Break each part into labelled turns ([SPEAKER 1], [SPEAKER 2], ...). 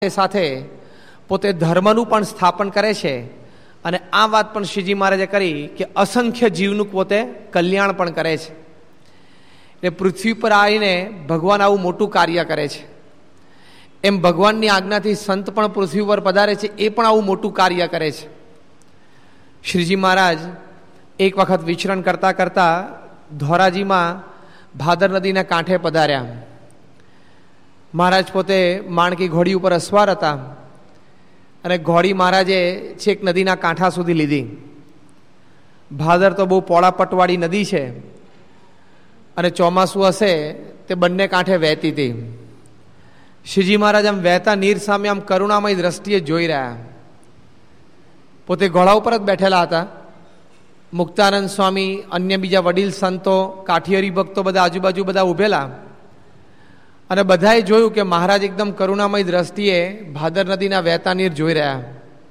[SPEAKER 1] સાથે પોતે ધર્મનું પણ સ્થાપન કરે છે. અને આ વાત પણ શ્રીજી મહારાજે કરી કે અસંખ્ય જીવનું પોતે કલ્યાણ પણ કરે છે. એટલે પૃથ્વી પર આવીને ભગવાન આવું મોટું કાર્ય કરે છે. એમ ભગવાનની આજ્ઞાથી સંત પણ પૃથ્વી પર પધારે છે, એ પણ આવું મોટું કાર્ય કરે છે. શ્રીજી મહારાજ એક વખત વિચરણ કરતાં કરતાં ધોરાજીમાં ભાદર નદીના કાંઠે પધાર્યા. મહારાજ પોતે માણકી ઘોડી ઉપર અસવાર હતા અને ઘોડી મહારાજે છેક નદીના કાંઠા સુધી લીધી. ભાદર તો બહુ પોળા પટવાળી નદી છે અને ચોમાસું હશે તે બંને કાંઠે વહેતી હતી. શ્રીજી મહારાજ આમ વહેતા નીર સામે આમ કરુણામય દ્રષ્ટિએ જોઈ રહ્યા. પોતે ઘોડા ઉપર જ બેઠેલા હતા. મુક્તાનંદ સ્વામી, અન્ય બીજા વડીલ સંતો, કાઠિયારી ભક્તો બધા આજુબાજુ બધા ઊભેલા અને બધાએ જોયું કે મહારાજ એકદમ કરુણામય દ્રષ્ટિએ ભાદર નદીના વહેતા નીર જોઈ રહ્યા.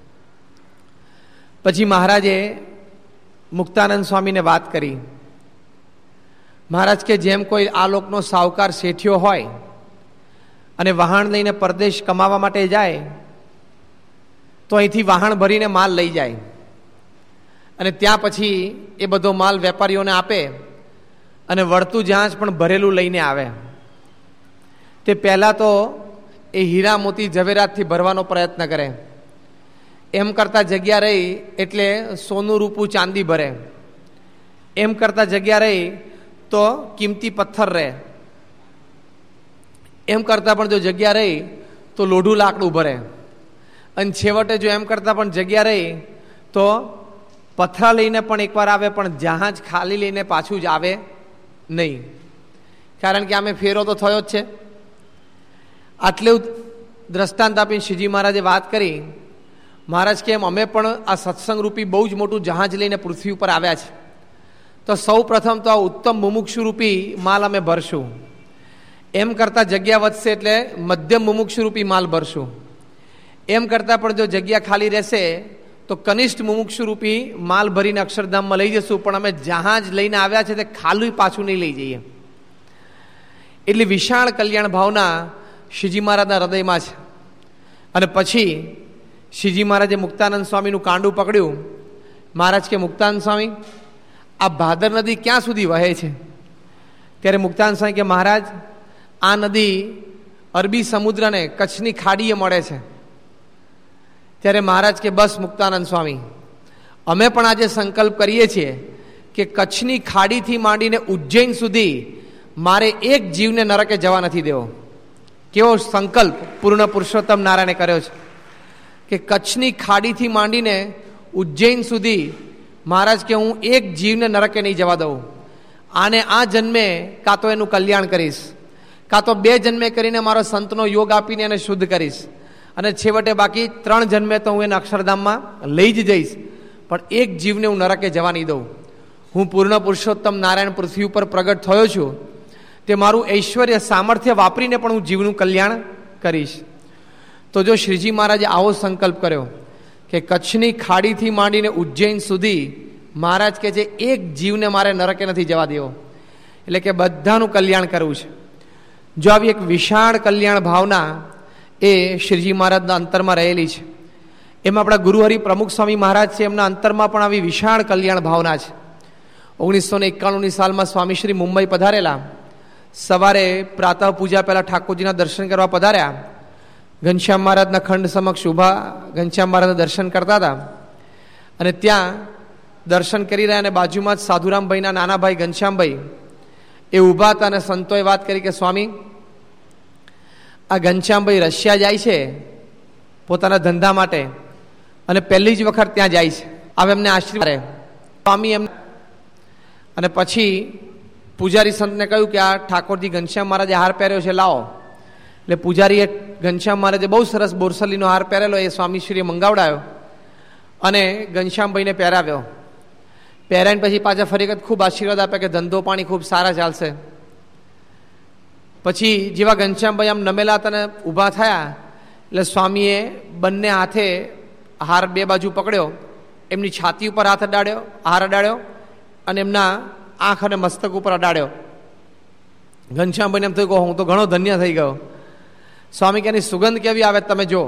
[SPEAKER 1] પછી મહારાજે મુક્તાનંદ સ્વામીને વાત કરી. મહારાજ કે જેમ કોઈ આ લોકનો સાવકાર શેઠિયો હોય અને વહાણ લઈને પરદેશ કમાવા માટે જાય તો અહીંથી વહાણ ભરીને માલ લઈ જાય અને ત્યાં પછી એ બધો માલ વેપારીઓને આપે અને વળતું જહાજ પણ ભરેલું લઈને આવે. તે પહેલાં તો એ હીરા મોતી ઝવેરાતથી ભરવાનો પ્રયત્ન કરે. એમ કરતાં જગ્યા રહી એટલે સોનું રૂપું ચાંદી ભરે. એમ કરતાં જગ્યા રહી તો કિંમતી પથ્થર રહે. એમ કરતાં પણ જો જગ્યા રહી તો લોઢું લાકડું ભરે. અને છેવટે જો એમ કરતાં પણ જગ્યા રહી તો પથરા લઈને પણ એકવાર આવે પણ જહાજ ખાલી લઈને પાછું જ આવે નહીં. કારણ કે આમે ફેરો તો થયો જ છે. આટલું દ્રષ્ટાંત આપીને શ્રીજી મહારાજે વાત કરી. મહારાજ કે એમ અમે પણ આ સત્સંગ રૂપી બહુ જ મોટું જહાજ લઈને પૃથ્વી ઉપર આવ્યા છે. તો સૌ પ્રથમ તો આ ઉત્તમ મુમુક્ષુ રૂપી માલ અમે ભરશું. એમ કરતાં જગ્યા વધશે એટલે મધ્યમ મુમુક્ષુ રૂપી માલ ભરશું. એમ કરતાં પણ જો જગ્યા ખાલી રહેશે તો કનિષ્ઠ મુમુક્ષુ રૂપી માલ ભરીને અક્ષરધામમાં લઈ જશું. પણ અમે જહાજ લઈને આવ્યા છે તે ખાલી પાછું નહીં લઈ જઈએ. એટલી વિશાળ કલ્યાણ ભાવના શ્રીજી મહારાજના હૃદયમાં છે. અને પછી શ્રીજી મહારાજે મુક્તાનંદ સ્વામીનું કાંડું પકડ્યું. મહારાજ કે મુક્તાનંદ સ્વામી, આ ભાદર નદી ક્યાં સુધી વહે છે? ત્યારે મુક્તાનંદ સ્વામી કે મહારાજ, આ નદી અરબી સમુદ્રને કચ્છની ખાડીએ મળે છે. ત્યારે મહારાજ કે બસ મુક્તાનંદ સ્વામી, અમે પણ આજે સંકલ્પ કરીએ છીએ કે કચ્છની ખાડીથી માંડીને ઉજ્જૈન સુધી મારે એક જીવને નરકે જવા નથી દેવો. કેવો સંકલ્પ પૂર્ણ પુરુષોત્તમ નારાયણે કર્યો છે કે કચ્છની ખાડીથી માંડીને ઉજ્જૈન સુધી મહારાજ કે હું એક જીવને નરકે નહીં જવા દઉં. આને આ જન્મે કાં તો એનું કલ્યાણ કરીશ, કાં તો 2 જન્મે કરીને મારો સંતનો યોગ આપીને એને શુદ્ધ કરીશ, અને છેવટે બાકી 3 જન્મે તો હું એને અક્ષરધામમાં લઈ જ જઈશ, પણ એક જીવને હું નરકે જવા નહીં દઉં. હું પૂર્ણ પુરુષોત્તમ નારાયણ પૃથ્વી ઉપર પ્રગટ થયો છું, તે મારું ઐશ્વર્ય સામર્થ્ય વાપરીને પણ હું જીવનું કલ્યાણ કરીશ. તો જો શ્રીજી મહારાજે આવો સંકલ્પ કર્યો કે કચ્છની ખાડીથી માંડીને ઉજ્જૈન સુધી મહારાજ કહે છે એક જીવને મારે નરકે નથી જવા દેવો, એટલે કે બધાનું કલ્યાણ કરવું છે. જો આવી એક વિશાળ કલ્યાણ ભાવના એ શ્રીજી મહારાજના અંતરમાં રહેલી છે. એમાં આપણા ગુરુહરિ પ્રમુખ સ્વામી મહારાજ છે, એમના અંતરમાં પણ આવી વિશાળ કલ્યાણ ભાવના છે. 1991ની સાલમાં સ્વામીશ્રી મુંબઈ પધારેલા. સવારે પ્રાતઃ પૂજા પહેલાં ઠાકોરજીના દર્શન કરવા પધાર્યા. ઘનશ્યામ મહારાજના ખંડ સમક્ષ ઊભા ઘનશ્યામ મહારાજના દર્શન કરતા હતા અને ત્યાં દર્શન કરી રહ્યા અને બાજુમાં જ સાધુરામભાઈના નાના ભાઈ ઘનશ્યામભાઈ એ ઊભા હતા અને સંતોએ વાત કરી કે સ્વામી, આ ઘનશ્યામભાઈ રશિયા જાય છે પોતાના ધંધા માટે અને પહેલી જ વખત ત્યાં જાય છે. હવે એમને આશીર્વાદ સ્વામી એમ. અને પછી પૂજારી સંતને કહ્યું કે આ ઠાકોરજી ઘનશ્યામ મહારાજે હાર પહેર્યો છે, લાવો. એટલે પૂજારીએ ઘનશ્યામ મહારાજે બહુ સરસ બોરસલીનો હાર પહેરેલો એ સ્વામીશ્રીએ મંગાવડાયો અને ઘનશ્યામભાઈને પહેરાવ્યો. પહેરાઈને પછી પાછા ફરી વખત ખૂબ આશીર્વાદ આપ્યા કે ધંધો પાણી ખૂબ સારા ચાલશે. પછી જેવા ઘનશ્યામભાઈ આમ નમેલા હતા અને ઊભા થયા એટલે સ્વામીએ બંને હાથે હાર 2 બાજુ પકડ્યો, એમની છાતી ઉપર હાર અડાડ્યો અને એમના આંખ અને મસ્તક ઉપર અડાડ્યો. ઘનશ્યામભાઈને એમ થયું કે હું તો ઘણો ધન્ય થઈ ગયો. સ્વામી કે એની સુગંધ કેવી આવે તમે જો.